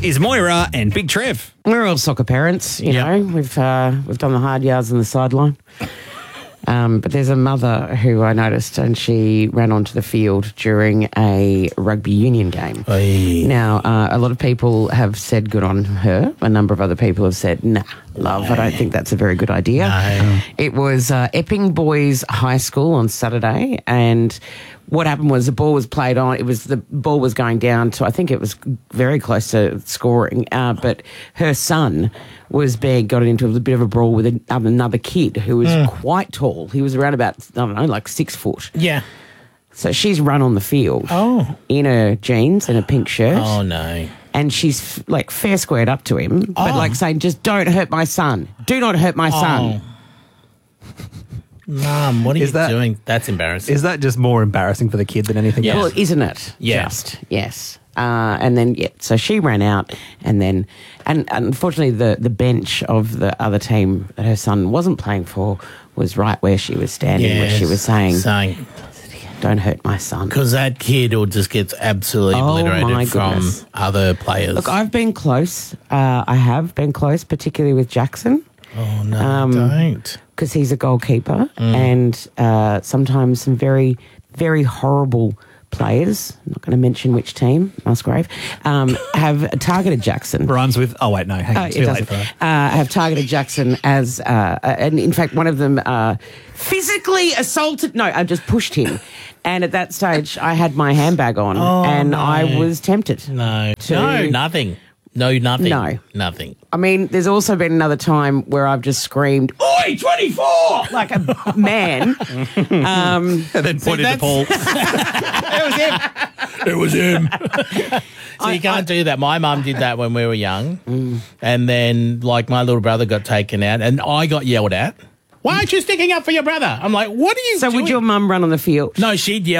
is Moira and Big Trev. We're all soccer parents, you know. We've done the hard yards on the sideline. But there's a mother who I noticed, and she ran onto the field during a rugby union game. Oy. Now, a lot of people have said good on her. A number of other people have said, nah, love, I don't think that's a very good idea. No. It was Epping Boys High School on Saturday, and what happened was the ball was played on. The ball was going down to, I think it was very close to scoring, but her son got into a bit of a brawl with another kid who was quite tall. He was around about, I don't know, like 6 foot. Yeah. So she's run on the field in her jeans and a pink shirt. Oh, no. And she's fair squared up to him, but saying, just don't hurt my son. Do not hurt my son. Mum, what are you doing? That's embarrassing. Is that just more embarrassing for the kid than anything else? Well, isn't it? Yeah. Just, yes. And then, so she ran out, and unfortunately the bench of the other team that her son wasn't playing for was right where she was standing, where she was saying, don't hurt my son. Because that kid will just get absolutely obliterated from other players. Look, I've been close. I have been close, particularly with Jackson. Oh, no, don't. Because he's a goalkeeper, and sometimes some very, very horrible players, I'm not going to mention which team, Musgrave, have targeted Jackson. Rhymes with, oh, wait, no, hang on, too late for that. Have targeted Jackson as, and in fact, one of them physically assaulted, I just pushed him. And at that stage, I had my handbag on, I was tempted. No, nothing. No. Nothing. I mean, there's also been another time where I've just screamed, "Oi, 24!" like a man. And then pointed to Paul. It was him. So you can't do that. My mum did that when we were young. And then, my little brother got taken out and I got yelled at. Why aren't you sticking up for your brother? I'm like, what are you doing? So would your mum run on the field? No, she'd yell.